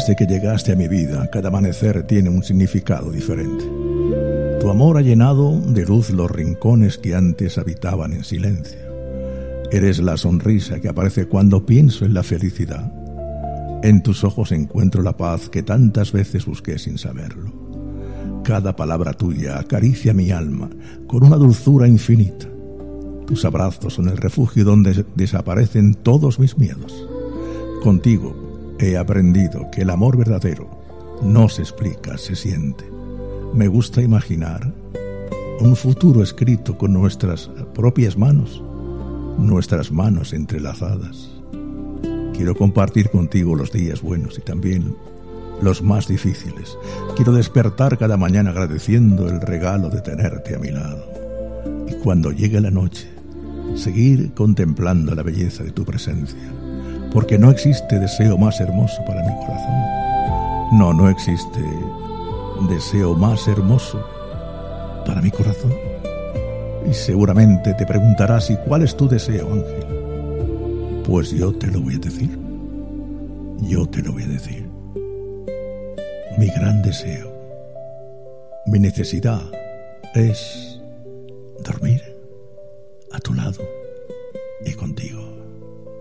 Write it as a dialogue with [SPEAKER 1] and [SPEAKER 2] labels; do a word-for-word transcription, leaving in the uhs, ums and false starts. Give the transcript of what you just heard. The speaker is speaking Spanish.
[SPEAKER 1] Desde que llegaste a mi vida, cada amanecer tiene un significado diferente. Tu amor ha llenado de luz los rincones que antes habitaban en silencio. Eres la sonrisa que aparece cuando pienso en la felicidad. En tus ojos encuentro la paz que tantas veces busqué sin saberlo. Cada palabra tuya acaricia mi alma con una dulzura infinita. Tus abrazos son el refugio donde desaparecen todos mis miedos. Contigo he aprendido que el amor verdadero no se explica, se siente. Me gusta imaginar un futuro escrito con nuestras propias manos, nuestras manos entrelazadas. Quiero compartir contigo los días buenos y también los más difíciles. Quiero despertar cada mañana agradeciendo el regalo de tenerte a mi lado. Y cuando llegue la noche, seguir contemplando la belleza de tu presencia. Porque no existe deseo más hermoso para mi corazón. No, no existe deseo más hermoso para mi corazón. Y seguramente te preguntarás, ¿y cuál es tu deseo, Ángel? Pues yo te lo voy a decir. Yo te lo voy a decir. Mi gran deseo, mi necesidad es dormir a tu lado y contigo.